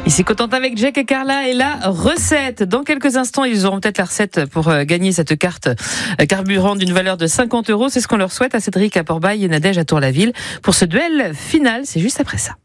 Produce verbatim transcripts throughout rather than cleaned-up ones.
Ici Cotentin avec Jack et Carla et la recette. Dans quelques instants, ils auront peut-être la recette pour gagner cette carte carburant d'une valeur de cinquante euros. C'est ce qu'on leur souhaite à Cédric à Port-Bail et Nadège à Tour-la-Ville. Pour ce duel final, c'est juste après ça.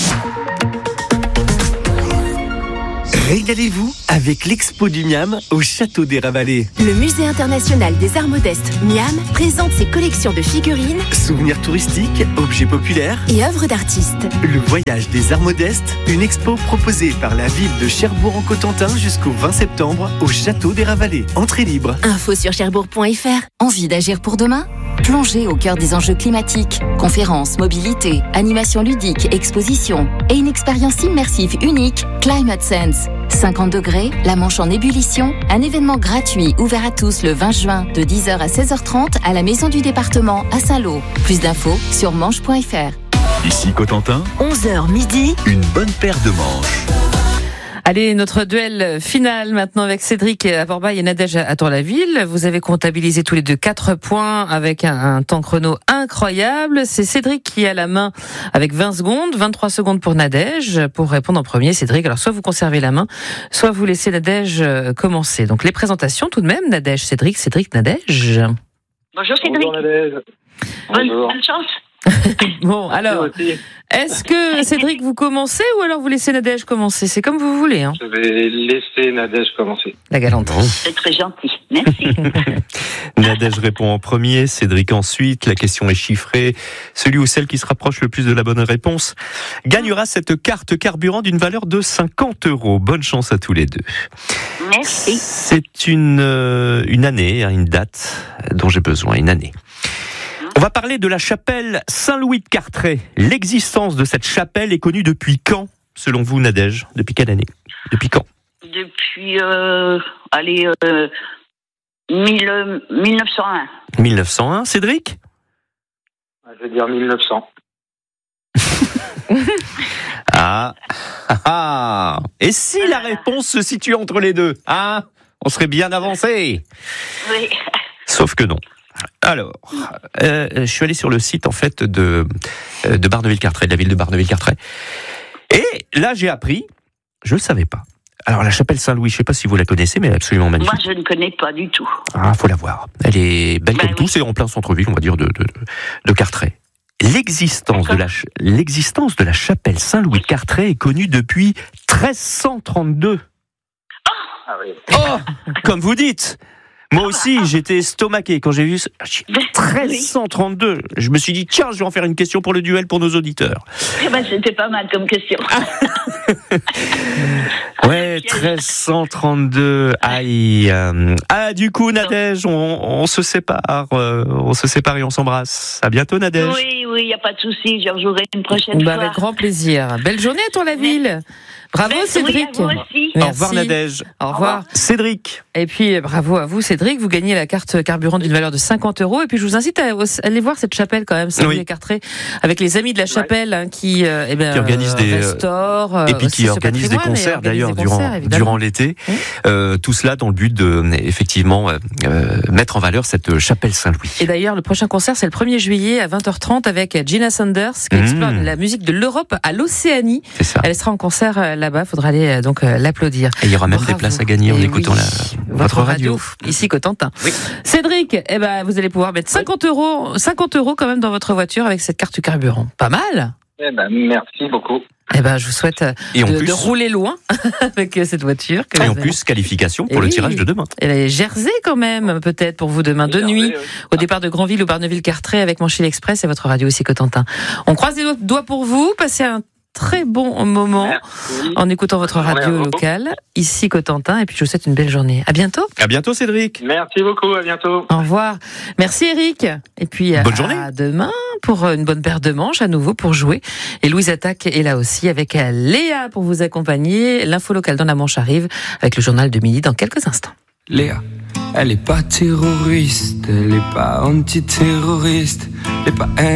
Régalez-vous avec l'Expo du Miam au Château des Ravalais. Le Musée international des arts modestes Miam présente ses collections de figurines, Souvenirs touristiques, objets populaires et œuvres d'artistes. Le voyage des arts modestes, une expo proposée par la ville de Cherbourg-en-Cotentin jusqu'au vingt septembre au Château des Ravalais. Entrée libre. Info sur cherbourg point f r. Envie d'agir pour demain ? Plongez au cœur des enjeux climatiques. Conférences, mobilité, animations ludiques, expositions et une expérience immersive unique, Climate Sense. cinquante degrés, la Manche en ébullition, un événement gratuit ouvert à tous le vingt juin de dix heures à seize heures trente à la Maison du Département à Saint-Lô. Plus d'infos sur manche point f r. Ici Cotentin, onze heures midi, une bonne paire de manches. Allez, notre duel final maintenant avec Cédric à Port-Bail et Nadège à Tour-la-Ville. Vous avez comptabilisé tous les deux quatre points avec un, un temps chrono incroyable. C'est Cédric qui a la main avec vingt secondes, vingt-trois secondes pour Nadège pour répondre en premier. Cédric, alors soit vous conservez la main, soit vous laissez Nadège commencer. Donc les présentations tout de même, Nadège, Cédric, Cédric, Nadège. Bonjour Cédric. Bonjour Nadège. Bonne, Bonjour. bonne chance. Bon, alors, est-ce que Cédric vous commencez ou alors vous laissez Nadège commencer ? C'est comme vous voulez. Hein. Je vais laisser Nadège commencer. La galanterie. C'est très gentil. Merci. Nadège répond en premier, Cédric ensuite. La question est chiffrée. Celui ou celle qui se rapproche le plus de la bonne réponse gagnera cette carte carburant d'une valeur de cinquante euros. Bonne chance à tous les deux. Merci. C'est une, euh, une année, une date dont j'ai besoin, une année. On va parler de la chapelle Saint-Louis de Carteret. L'existence de cette chapelle est connue depuis quand, selon vous, Nadège ? Depuis quelle année ? Depuis quand ? Depuis, euh, allez, euh, mille, euh, mille neuf cent un. mille neuf cent un, Cédric ? Je vais dire mille neuf cents. Ah, ah, ah. Et si la réponse se situe entre les deux, hein ? On serait bien avancé. Oui. Sauf que non. Alors, euh, je suis allé sur le site en fait de de Barneville-Carteret, de la ville de Barneville-Carteret, et là j'ai appris, je le savais pas. Alors la chapelle Saint-Louis, je sais pas si vous la connaissez, mais elle est absolument magnifique. Moi, je ne connais pas du tout. Ah, faut la voir. Elle est belle Ben comme oui. tout, c'est en plein centre-ville, on va dire de de, de Carteret. L'existence de la l'existence de la chapelle Saint-Louis de Carteret est connue depuis treize cent trente-deux. Ah oui. Oh, comme vous dites. Moi aussi, j'étais estomaqué quand j'ai vu ce... treize cent trente-deux. Je me suis dit, tiens, je vais en faire une question pour le duel pour nos auditeurs. Eh ben, c'était pas mal comme question. Ouais, treize cent trente-deux. Aïe. euh, Ah, du coup, Nadège, on, on se sépare. euh, On se sépare et on s'embrasse. À bientôt, Nadège. Oui, oui, il n'y a pas de souci. Je rejouerai une prochaine Bah, fois. avec grand plaisir. Belle journée à Tour-la-Ville. Bravo Merci, Cédric. oui, à vous aussi. Au revoir, Merci. Nadège. Au revoir. Cédric. Et puis bravo à vous Cédric, vous gagnez la carte carburant d'une valeur de cinquante euros. Et puis je vous incite à aller voir cette chapelle quand même, Saint-Louis Oui. de Carteret, avec les amis de la chapelle hein, qui, euh, eh ben, Qui organisent des, euh, restaurent, euh, Et puis aussi qui ce organise des patrimoine et concerts organise d'ailleurs des durant, concerts, évidemment. durant l'été. Oui. Euh, tout cela dans le but de effectivement euh, euh, mettre en valeur cette chapelle Saint-Louis. Et d'ailleurs, le prochain concert, c'est le premier juillet à vingt heures trente avec Gina Sanders qui Mmh. explore la musique de l'Europe à l'Océanie. C'est ça. Elle sera en concert euh, là-bas, faudra aller euh, donc euh, l'applaudir. Et il y aura même Bravo. des places à gagner en Et écoutant oui, la, votre radio. Ici Cotentin. Oui. Cédric, eh ben, vous allez pouvoir mettre cinquante euros, cinquante euros quand même dans votre voiture avec cette carte carburant. Pas mal. Eh ben, merci beaucoup. Eh ben, je vous souhaite euh, Et en de, plus- de rouler loin avec cette voiture. que Et vous en avez. plus, qualification pour Et le oui. tirage de demain. Et les Jersey quand même, peut-être pour vous demain de Oui, nuit, oui, oui. au départ de Granville ou Barneville-Carteret avec Manchy Express et votre radio aussi Cotentin. On croise les doigts pour vous, passez un très bon moment Merci. en écoutant votre Bonne journée à radio vous. locale, ici Cotentin, et puis je vous souhaite une belle journée. À bientôt. À bientôt, Cédric. Merci beaucoup, à bientôt. Au revoir. Merci Eric. Et puis Bonne à journée. demain pour une bonne paire de manches à nouveau pour jouer. Et Louise Attaque est là aussi avec Léa pour vous accompagner. L'info locale dans la Manche arrive avec le journal de midi dans quelques instants. Léa, elle est pas terroriste, elle est pas antiterroriste, elle est pas